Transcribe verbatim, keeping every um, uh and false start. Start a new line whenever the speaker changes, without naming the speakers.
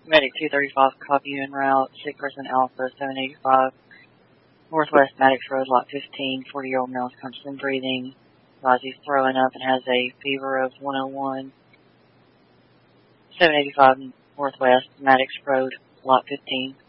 Medic two thirty-five, copy you en route. Sick person Alpha seven eighty-five, Northwest Maddox Road, lot fifteen. forty-year-old male is conscious and breathing. Advise he's throwing up and has a fever of one oh one. seven eighty-five Northwest Maddox Road, lot fifteen.